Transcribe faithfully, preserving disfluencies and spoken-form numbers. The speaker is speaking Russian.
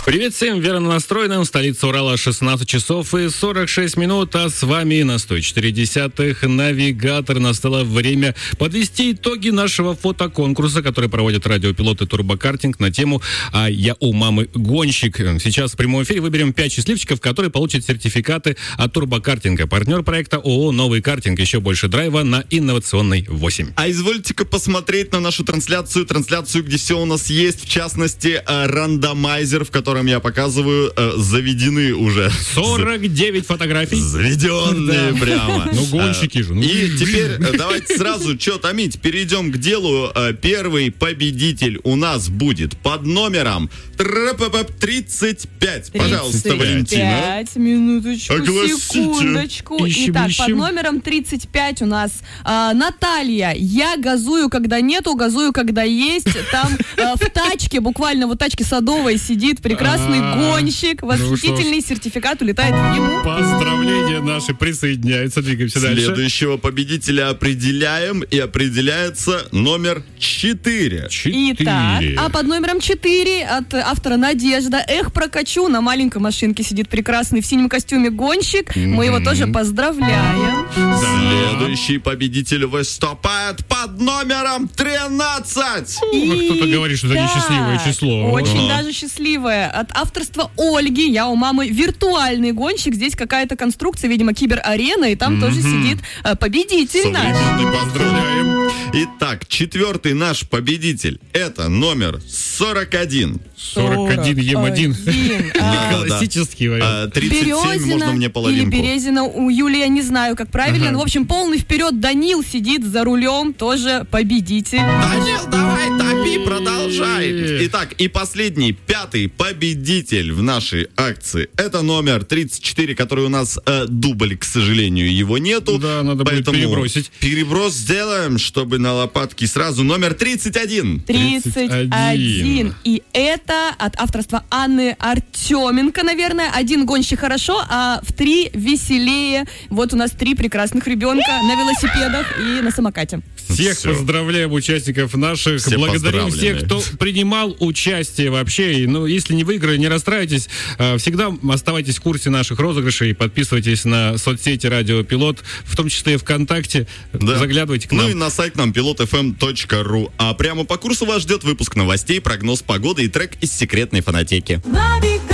Привет всем верно настроенным. Столица Урала, шестнадцать часов и сорок шесть минут. А с вами на сто четыре десятых навигатор. Настало время подвести итоги нашего фотоконкурса, который проводят радиопилоты Турбокартинг на тему «А я у мамы гонщик». Сейчас в прямом эфире выберем пять счастливчиков, которые получат сертификаты от Турбокартинга. Партнер проекта ООО «Новый картинг». Еще больше драйва на инновационной восемь. А извольте-ка посмотреть на нашу трансляцию, трансляцию, где все у нас есть, в частности, рандомайзер, в котором я показываю, э, заведены уже. сорок девять фотографий. Заведенные да. Прямо. Ну, гонщики же. Ну. И теперь давайте сразу, что томить, перейдем к делу. Первый победитель у нас будет под номером тридцать пять. Пожалуйста, Валентина. пять, минуточку, Огласите. секундочку. Ищем, Итак, ищем. под номером тридцать пять у нас а, Наталья. Я газую, когда нету, газую, когда есть. Там а, в тачке, буквально вот тачке садовой сидит прекрасный А, гонщик. ну что ж. Восхитительный сертификат улетает ему. Поздравления наши присоединяются. Двигаемся дальше. Следующего победителя определяем, и определяется номер четыре. Итак, а под номером четыре от автора Надежда. Эх, прокачу. На маленькой машинке сидит прекрасный в синем костюме гонщик. Мы его тоже поздравляем. Следующий победитель выступает под номером тринадцать. Ну, кто-то говорит, что это несчастливое число. Очень Ага. даже счастливое. От авторства Ольги. Я у мамы виртуальный гонщик. Здесь какая-то конструкция, видимо, киберарена, и там тоже сидит э, победитель наш. Современный, поздравляем. Итак, четвертый наш победитель — это номер сорок один. сорок один Ем один. А, Классический вариант. А, тридцать семь, Березина можно мне или половинку. Березина, у Юли я не знаю, как правильно. Ага. Ну, в общем, полный вперед. Данил сидит за рулем, тоже победитель. Данил, давай, топи, продолжай. Итак, и последний, пятый победитель в нашей акции — это номер тридцать четыре, который у нас э, дубль, к сожалению, его нету. Да, надо будет поэтому перебросить. Переброс сделаем, чтобы на лопатки сразу. Номер тридцать один. тридцать один. И это от авторства Анны Артеменко, наверное. Один гонщик хорошо, а в три веселее. Вот у нас три прекрасных ребенка на велосипедах и на самокате. Всех Всё. поздравляем участников наших. Все Благодарим поздравлены. всех, кто принимал участие вообще. И, ну, если не выиграли, не расстраивайтесь. Э, Всегда оставайтесь в курсе наших розыгрышей. Подписывайтесь на соцсети Радио Пилот, в том числе и ВКонтакте. Да. Заглядывайте к Ну нам. и на сайт нам пилот эф эм точка ру. А прямо по курсу вас ждет выпуск новостей, прогноз погоды и трек из секретной фонотеки. Навигатор.